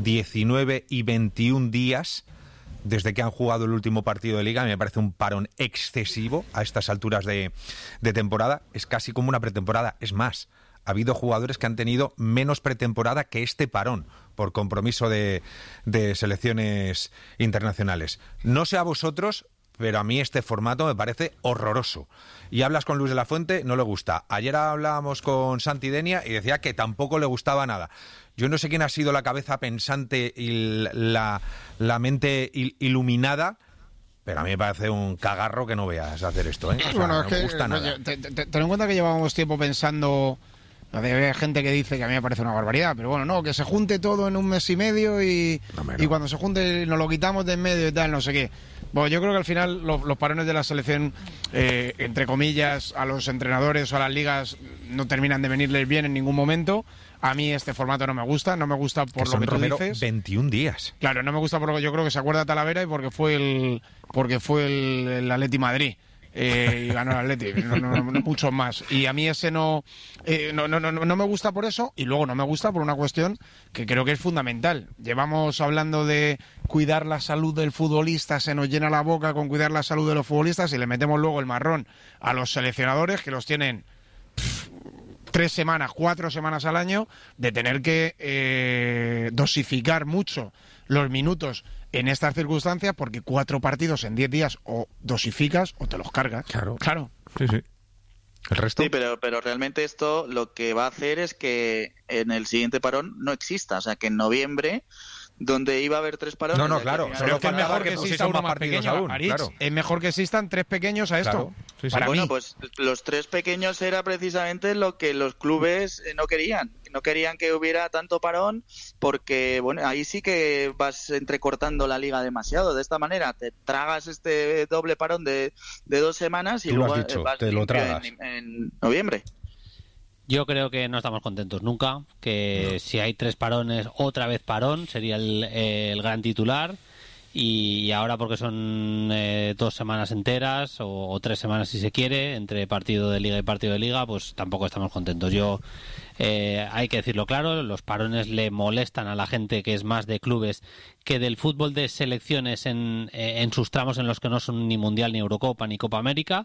19 y 21 días desde que han jugado el último partido de Liga. Me parece un parón excesivo a estas alturas de temporada. Es casi como una pretemporada. Es más, ha habido jugadores que han tenido menos pretemporada que este parón por compromiso de selecciones internacionales. No sé a vosotros, pero a mí este formato me parece horroroso. Y hablas con Luis de la Fuente, no le gusta. Ayer hablábamos con Santi Denia y decía que tampoco le gustaba nada. Yo no sé quién ha sido la cabeza pensante y la mente iluminada, pero a mí me parece un cagarro que no veas hacer esto, ¿eh? O sea, bueno, no me gusta nada. Ten en cuenta que llevábamos tiempo pensando. Hay gente que dice que a mí me parece una barbaridad, pero bueno, no, que se junte todo en un mes y medio y cuando se junte nos lo quitamos de en medio y tal, no sé qué. Bueno, yo creo que al final los parones de la selección, entre comillas, a los entrenadores o a las ligas no terminan de venirles bien en ningún momento. A mí este formato no me gusta por lo que tú dices. 21 días. Claro, no me gusta porque yo creo que se acuerda Talavera y porque fue el Atleti Madrid. Y ganó el Atleti, no mucho más. Y a mí ese no me gusta por eso, y luego no me gusta por una cuestión que creo que es fundamental. Llevamos hablando de cuidar la salud del futbolista, se nos llena la boca con cuidar la salud de los futbolistas y le metemos luego el marrón a los seleccionadores que los tienen 3 semanas, 4 semanas al año, de tener que dosificar mucho los minutos en estas circunstancias, porque 4 partidos en 10 días o dosificas o te los cargas. Claro. Sí. ¿El resto? Sí, pero realmente esto lo que va a hacer es que en el siguiente parón no exista. O sea, que en noviembre, donde iba a haber 3 parones... No, claro. Pero es que es mejor que exista uno más pequeño, Aritz. Claro. Es mejor que existan 3 pequeños a esto. Sí, sí. Bueno, pues los 3 pequeños era precisamente lo que los clubes no querían. No querían que hubiera tanto parón porque, bueno, ahí sí que vas entrecortando la liga demasiado. De esta manera te tragas este doble parón de 2 semanas y Tú lo luego has dicho, vas te lo limpio tragas. en noviembre. Yo creo que no estamos contentos nunca, que si hay 3 parones, otra vez parón, sería el gran titular. Y ahora porque son 2 semanas enteras o 3 semanas si se quiere, entre partido de liga y partido de liga, pues tampoco estamos contentos. Hay que decirlo claro, los parones le molestan a la gente que es más de clubes que del fútbol de selecciones en sus tramos en los que no son ni Mundial, ni Eurocopa, ni Copa América.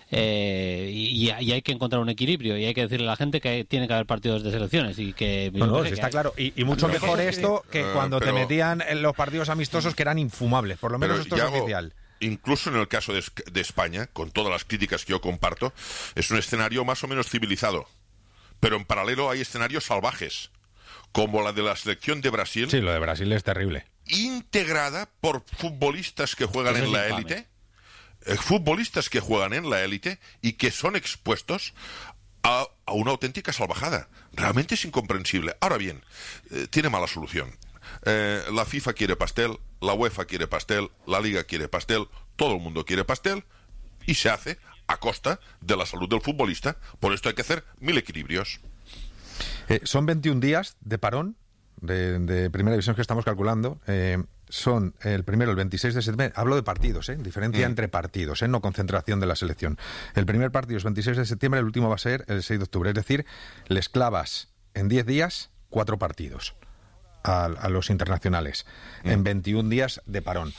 Y hay que encontrar un equilibrio y hay que decirle a la gente que tiene que haber partidos de selecciones y que está claro y mucho mejor esto que cuando te metían en los partidos amistosos que eran infumables, por lo menos esto es oficial. Incluso en el caso de España, con todas las críticas que yo comparto, es un escenario más o menos civilizado, pero en paralelo hay escenarios salvajes, como la de la selección de Brasil. Sí, lo de Brasil es terrible. Integrada por futbolistas que juegan en la élite. Futbolistas que juegan en la élite y que son expuestos a una auténtica salvajada. Realmente es incomprensible. Ahora bien, tiene mala solución. La FIFA quiere pastel, la UEFA quiere pastel, la Liga quiere pastel, todo el mundo quiere pastel y se hace a costa de la salud del futbolista. Por esto hay que hacer 1000 equilibrios. Son 21 días de parón de primera división que estamos calculando. Son el primero, el 26 de septiembre. Hablo de partidos, diferencia entre partidos, no concentración de la selección. El primer partido es 26 de septiembre, el último va a ser el 6 de octubre. Es decir, les clavas en 10 días 4 partidos a los internacionales, en 21 días de parón.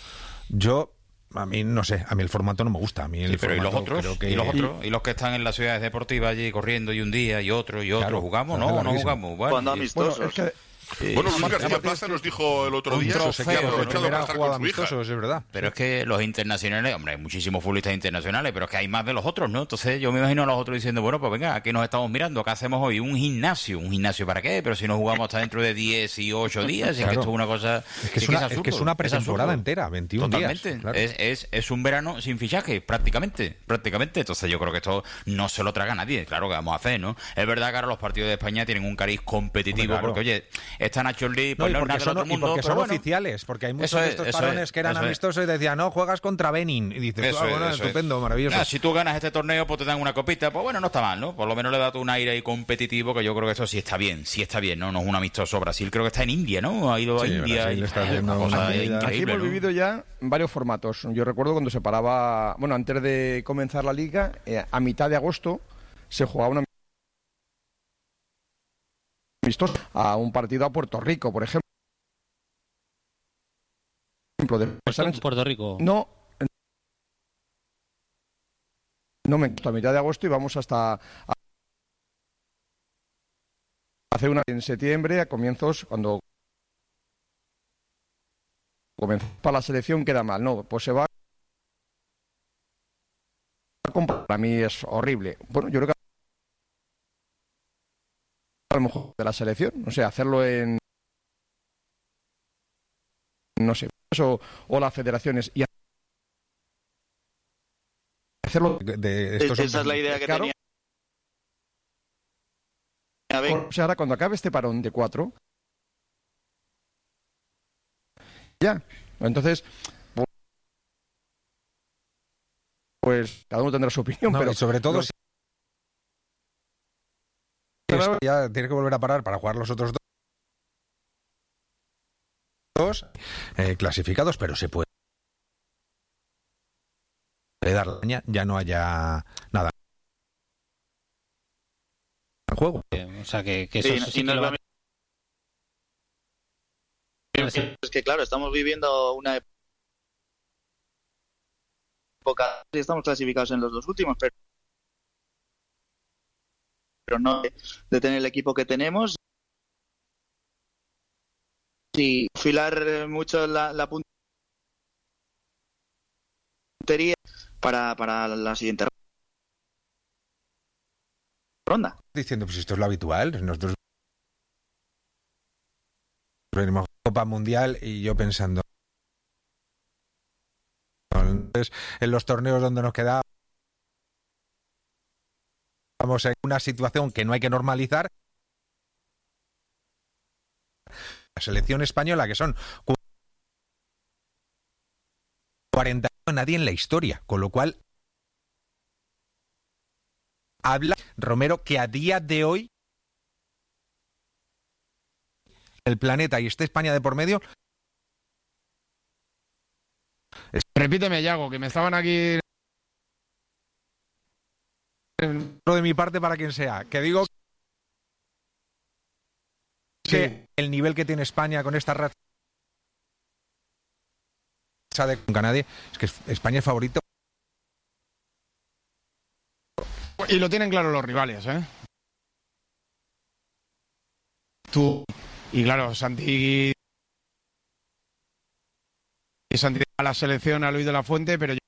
A mí, no sé, a mí el formato no me gusta. A mí pero ¿y los otros? ¿Y los que están en las ciudades deportivas allí corriendo y un día y otro y otro? Claro, ¿jugamos? No jugamos. Bueno, cuando amistosos. Bueno, Luis García Plaza nos dijo el otro día que ha aprovechado para estar con su hija. Es verdad. Pero es que los internacionales, hombre, hay muchísimos futbolistas internacionales, pero es que hay más de los otros, ¿no? Entonces yo me imagino a los otros diciendo, bueno, pues venga, aquí nos estamos mirando, ¿qué hacemos hoy? ¿Un gimnasio para qué? Pero si no jugamos hasta dentro de 18 días, es que esto es una cosa... Es que es una pretemporada entera, 21 Totalmente. días. Claro. Es un verano sin fichaje, prácticamente. Entonces yo creo que esto no se lo traga a nadie. Claro, que vamos a hacer, ¿no? Es verdad que ahora los partidos de España tienen un cariz competitivo, porque, oye, esta National League... Pues porque son oficiales, porque hay muchos de estos parones que eran amistosos y decían, no, juegas contra Benin. Y dices, estupendo, maravilloso. Si tú ganas este torneo, pues te dan una copita, pues bueno, no está mal, ¿no? Por lo menos le da un aire ahí competitivo, que yo creo que eso sí está bien, ¿no? No es un amistoso. Brasil creo que está en India, ¿no? Ha ido a India. Aquí hemos vivido ya varios formatos. Yo recuerdo cuando se paraba, bueno, antes de comenzar la liga, a mitad de agosto se jugaba una amistoso a un partido a Puerto Rico, por ejemplo. Puerto Rico. No me a mitad de agosto y vamos hasta hacer una en septiembre, a comienzos, cuando comenzó para la selección queda mal, no, pues se va. Para mí es horrible. Bueno, yo creo que a lo mejor de la selección, no sé, hacerlo en, no sé, o las federaciones y hacerlo esa es la idea que tenía. O sea, ahora cuando acabe este parón de 4 ya, entonces pues cada uno tendrá su opinión, pero sobre todo ya tiene que volver a parar para jugar los otros dos clasificados, pero se puede dar ya no haya nada en juego. O sea que eso sí que lo va... Es que claro, estamos viviendo una época y estamos clasificados en los 2 últimos, pero no de tener el equipo que tenemos y afilar mucho la puntería para la siguiente ronda. Diciendo, pues esto es lo habitual, nosotros venimos a Copa Mundial y yo pensando entonces, en los torneos donde nos queda Estamos en una situación que no hay que normalizar. La selección española, que son 40, nadie en la historia, con lo cual habla Romero que a día de hoy el planeta y esté España de por medio. Repíteme, Yago, que me estaban aquí. De mi parte para quien sea, que digo que el nivel que tiene España con esta racha de con nadie, es que España es favorito. Y lo tienen claro los rivales, ¿eh? Tú. Y claro, Santi a la selección, a Luis de la Fuente, pero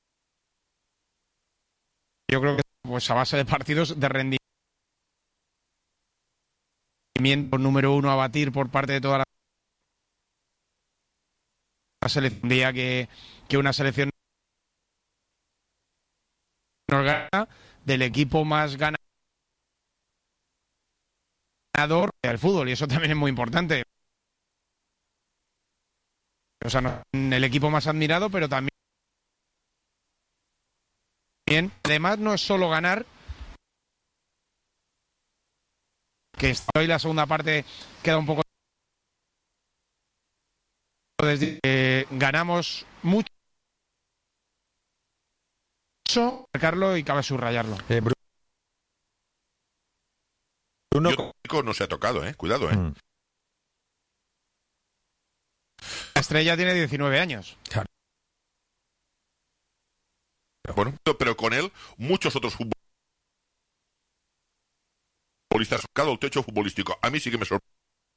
yo creo que pues a base de partidos de rendimiento número uno a batir por parte de toda la selección. Día que una selección nos gana, del equipo más ganador del fútbol, y eso también es muy importante. O sea, no, el equipo más admirado, pero también además no es solo ganar, que hoy la segunda parte queda un poco ganamos mucho, marcarlo y cabe subrayarlo. Bruno no se ha tocado, cuidado, La Estrella tiene 19 años. Claro. Bueno, pero con él muchos otros futbolistas han tocado el techo futbolístico. A mí sí que me sorprende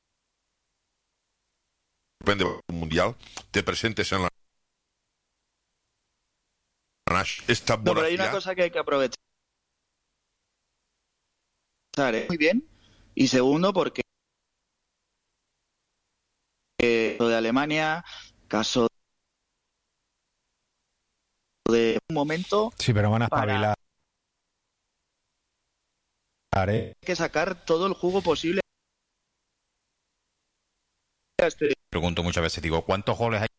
un mundial, te presentes en la esta no, pero hay una cosa que hay que aprovechar, muy bien, y segundo porque lo de Alemania, caso de un momento, sí, pero van a espabilar, hay que sacar todo el jugo posible. Pregunto muchas veces, digo, ¿cuántos goles hay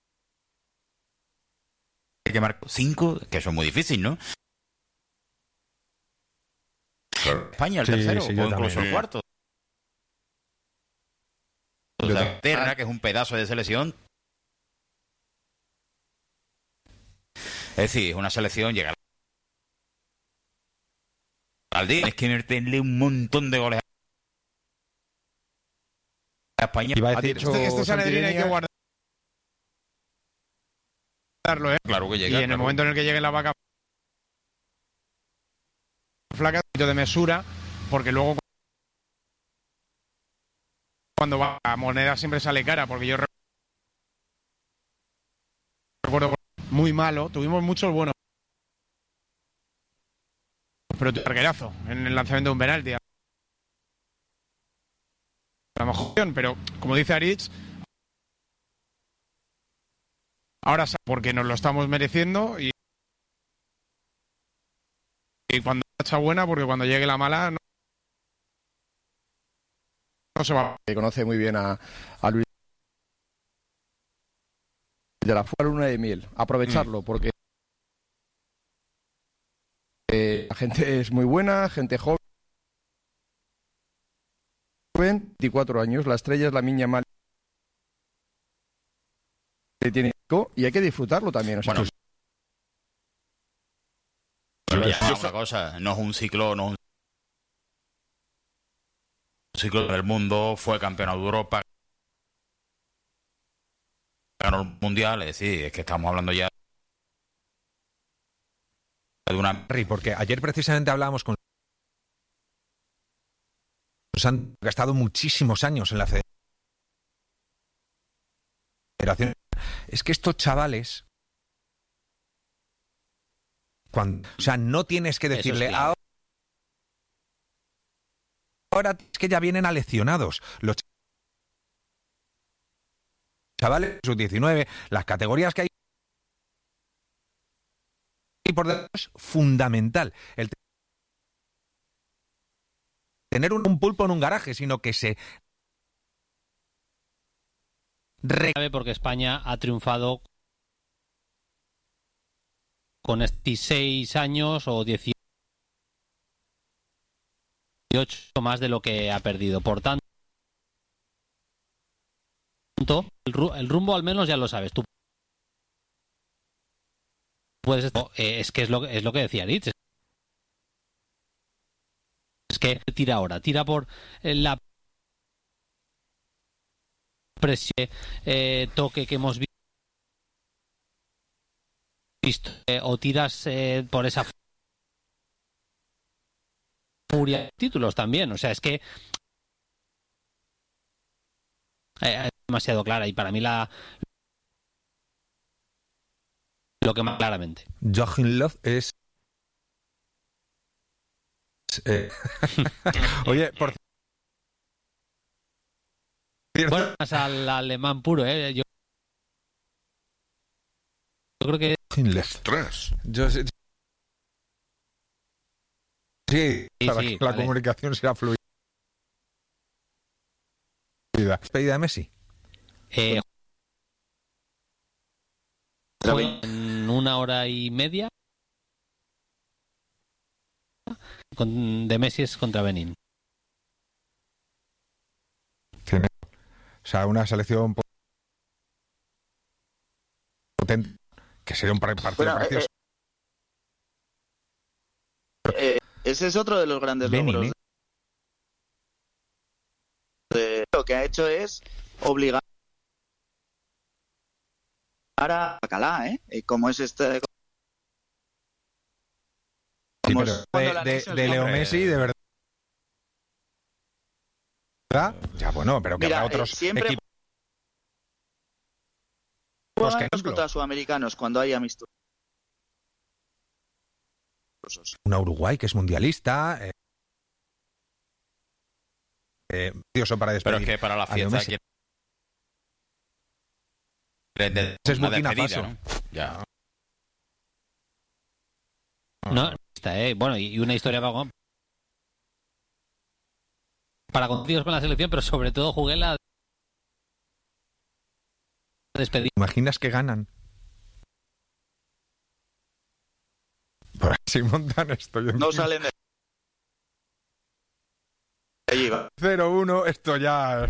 que marcar? 5, que eso es muy difícil, ¿no? Claro. España, el tercero, o incluso el cuarto. O sea, Inglaterra, que es un pedazo de selección. Es decir, es una selección, llega al día, tienes que meterle un montón de goles a España. Iba a decir, este Sanedrín hay que guardarlo, Claro que llega. Y en el momento en el que llegue la vaca flaca, de mesura, porque luego cuando va la moneda siempre sale cara, porque yo recuerdo muy malo, tuvimos muchos buenos, pero arquerazo en el lanzamiento de un penalti. A lo mejor, pero como dice Aritz, ahora porque nos lo estamos mereciendo y cuando está buena, porque cuando llegue la mala no se va. Conoce muy bien a Luis de la luna de miel. Aprovecharlo, porque la gente es muy buena, gente joven, 24 años, la Estrella es la niña mal que tiene y hay que disfrutarlo también. O sea, bueno, una cosa, no es un ciclo, no es un ciclo del mundo, fue campeón de Europa, ganó el mundial, es decir, es que estamos hablando ya de una... Porque ayer precisamente hablábamos con Santi, que ha estado muchísimos años en la federación. Es que estos chavales, o sea, no tienes que decirle ahora es que ya vienen aleccionados. Los chavales, sus 19, las categorías que hay y por detrás es fundamental. El tener un pulpo en un garaje, sino que se... Porque España ha triunfado con 16 años o 18 más de lo que ha perdido. Por tanto, el rumbo al menos ya lo sabes. Tú puedes... es que es lo que decía Rich. Es que tira ahora, tira por la presión, toque que hemos visto, o tiras por esa furia. Títulos también, o sea, es que es demasiado clara, y para mí lo que más claramente. Joachim Löw es... Oye, por cierto... Bueno, más al alemán puro, Yo creo que... ¡Ostras! Sí, para que la comunicación sea fluida. ¿Despedida de Messi? En 1 hora y media. De Messi es contra Benín. O sea, una selección potente, que sería un partido precioso. Ese es otro de los grandes logros. Lo que ha hecho es obligar a Bacalá, como es este... Sí, pero de Leo Messi, de verdad. Ya, bueno, pero que habrá otros equipos que contra sudamericanos cuando hay amistosos. Una Uruguay que es mundialista. Precioso para despedir. Pero es que para la fiesta es Burkina Faso, ¿no? Ya. No, bueno, y una historia para contigo con la selección, pero sobre todo jugué la despedida. ¿Imaginas que ganan? Por si montan esto. No salen de... 0-1, esto ya...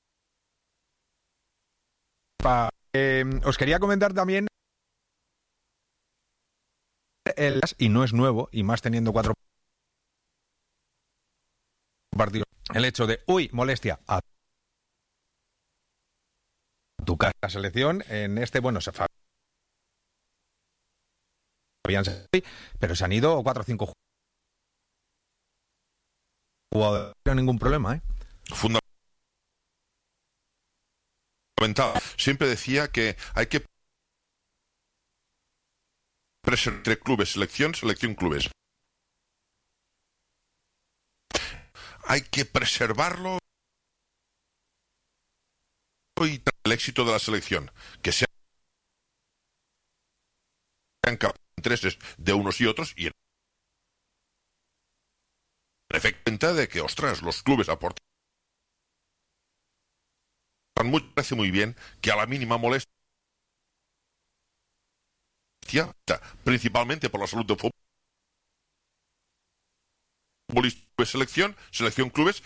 os quería comentar también y no es nuevo, y más teniendo 4 partidos, el hecho de, molestia a tu casa, la selección, en este, bueno, se pero se han ido 4 o 5 jugadores, no hay ningún problema, Fundamental. Siempre decía que hay que preservar entre clubes, selección, clubes. Hay que preservarlo y el éxito de la selección, que sean intereses de unos y otros, y en efecto de que, ostras, los clubes aportan mucho, parece muy bien que a la mínima molestia, principalmente por la salud de futbolistas, selección clubes,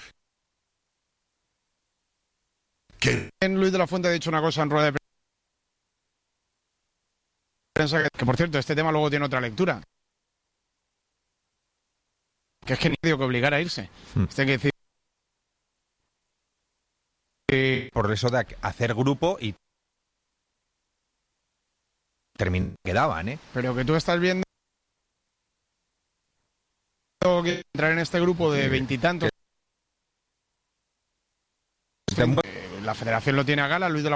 que Luis de la Fuente ha dicho una cosa en rueda de prensa que por cierto, este tema luego tiene otra lectura, que es que ni digo que obligara a irse. Hay que decir por eso de hacer grupo y quedaban, pero que tú estás viendo que entrar en este grupo de 20 y tantos. La federación lo tiene a gala. Luis de la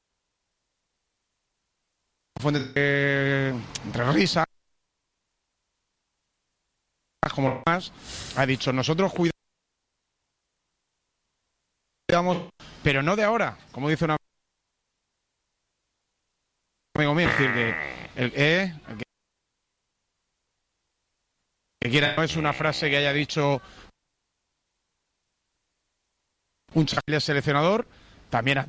Fuente, entre risas como más, ha dicho: nosotros cuidamos, pero no de ahora, como dice una amigo mío, es decir, que quiera, no es una frase que haya dicho un chaval seleccionador, también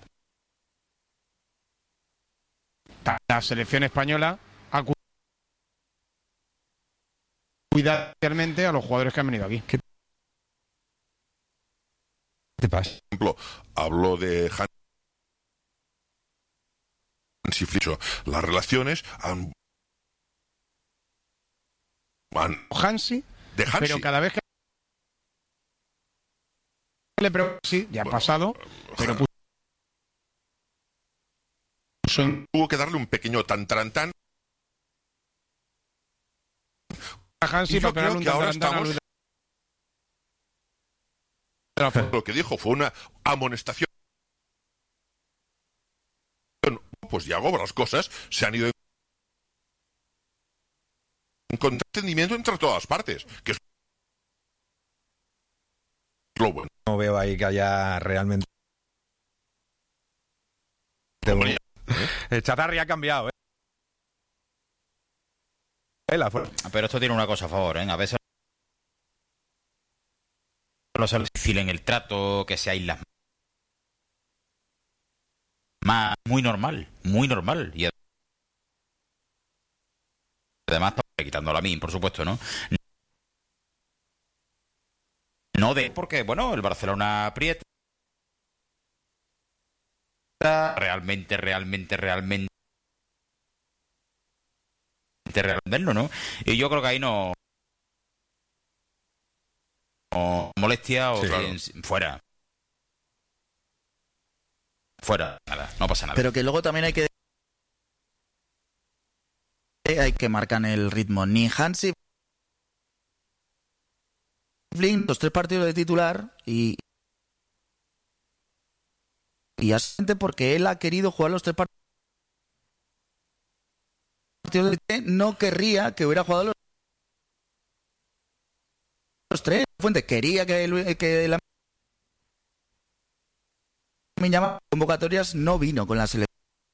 la selección española ha cuidado especialmente a los jugadores que han venido aquí. ¿Qué te pasa? Por ejemplo, habló de Hansi Flick. Las relaciones han Hansi, pero cada vez que le pregunto, sí, ya ha pasado, pero tuvo que darle un pequeño tan. A Hansi, y yo para creo que ahora estamos. Lo que dijo fue una amonestación. Pues ya hago las cosas, se han ido con entendimiento entre todas partes, que es lo bueno. No veo ahí que haya realmente... Chatarri ha cambiado, Pero esto tiene una cosa a favor, A veces no se difícil en el trato, que se aíslan más. Muy normal. Y además, quitando a Lamine, por supuesto, ¿no? No porque, bueno, el Barcelona aprieta. Realmente ¿no? Y yo creo que ahí no molestia o sí, claro. Fuera, nada, no pasa nada. Pero que luego también hay que marcar el ritmo. Ni Hansi Flick, los 3 partidos de titular y así porque él ha querido jugar los 3 partidos de no querría que hubiera jugado los 3. Fuente quería que la convocatorias no vino con la selección.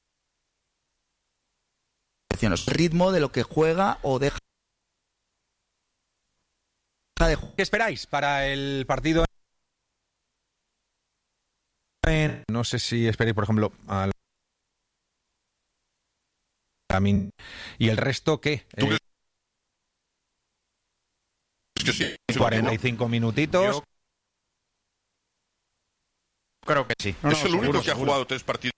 Ritmo de lo que juega o deja de jugar. ¿Qué esperáis para el partido? No sé si esperéis, por ejemplo, al Lamine y el resto, ¿qué? Es que sí, 45 minutitos. Yo creo que sí. Es el único que ha jugado 3 partidos.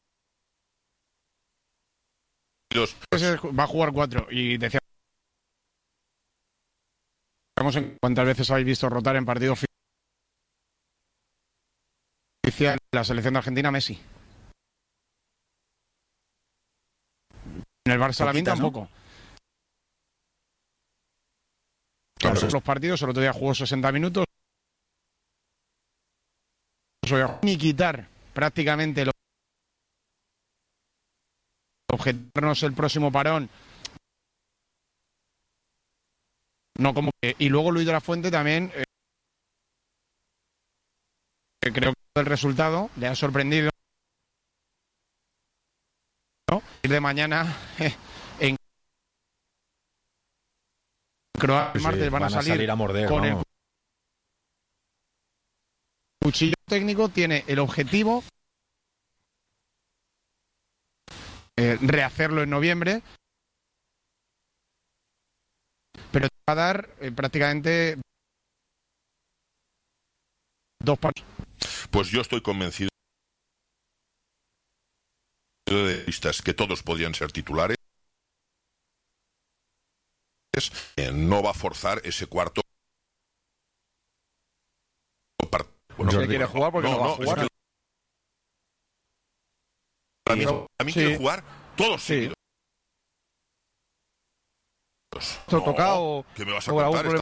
Va a jugar 4 y decíamos en cuántas veces habéis visto rotar en partido oficial la selección de Argentina Messi. En el Barça Lamine tampoco. Claro. Los partidos, el otro día jugó 60 minutos. Ni quitar prácticamente objetarnos el próximo parón. No como que, y luego Luis de la Fuente también creo que el resultado le ha sorprendido, ¿no? Ir de mañana en Croacia el martes van a salir a morder, con ¿no? el cuchillo técnico. Tiene el objetivo rehacerlo en noviembre, pero te va a dar prácticamente 2 partidos. Pues yo estoy convencido de vistas que todos podían ser titulares. No va a forzar ese cuarto partido. Bueno, no quiere jugar porque no va a jugar. Es que a mí quiere jugar todos seguidos. Tocado. ¿Qué me vas a contar?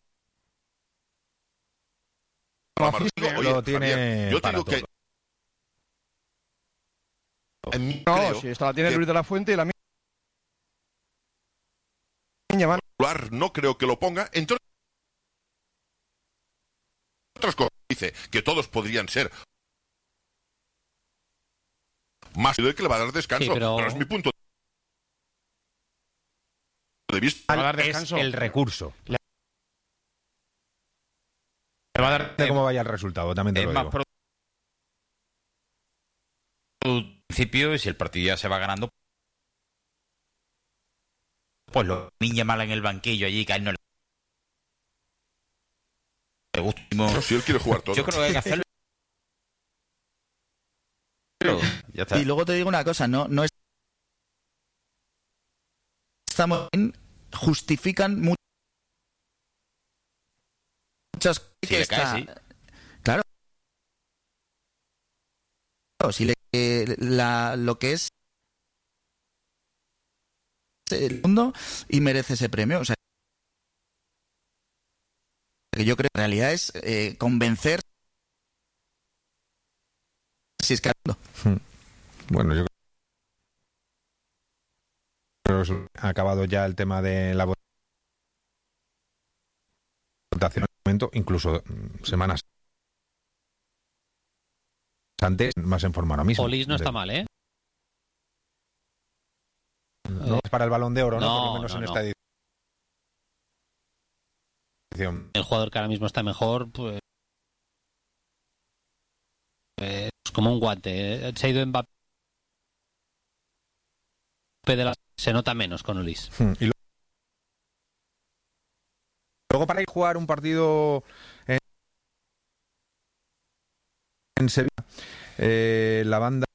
Lo tiene yo para tengo que... No, si esta la tiene Luis de la Fuente y la mía. No creo que lo ponga. Entre otras cosas, dice que todos podrían ser más de que le va a dar descanso. Sí, pero es mi punto de vista. Le va a dar descanso. Es el recurso. Le va a dar De cómo vaya el resultado, también te es lo más digo. principio, y si el partido ya se va ganando, pues lo niña mala en el banquillo allí, que a él no le gusta. No, si él quiere jugar todo. Yo creo que hay que hacerlo. Ya está. Y luego te digo una cosa, no estamos justifican muchas cosas Si que le cae, está sí. claro. Si lo que es el mundo y merece ese premio, o sea, que yo creo que en realidad es convencer si es que bueno, yo creo que ha acabado ya el tema de la votación en el momento, incluso semanas antes, más en forma ahora mismo. Polis no está mal, ¿eh? No es para el Balón de Oro, ¿no? Por lo menos no, en esta edición. El jugador que ahora mismo está mejor, pues es como un guante. Se ha ido Mbappé se nota menos con Ulis. Y luego para ir a jugar un partido en Sevilla, la banda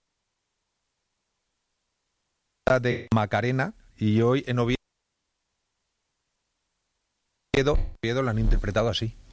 de Macarena, y hoy en Oviedo lo han interpretado así.